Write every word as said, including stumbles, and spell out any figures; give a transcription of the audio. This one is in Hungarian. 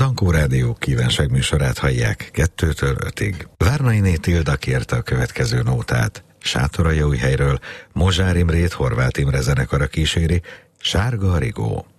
Dankó Rádió kívánságműsorát hallják kettőtől ötig. Várnainé Tilda kérte a következő nótát. Sátoraljaújhelyről Mozsár Imrét Horváth Imre zenekara kíséri, Sárga a rigó.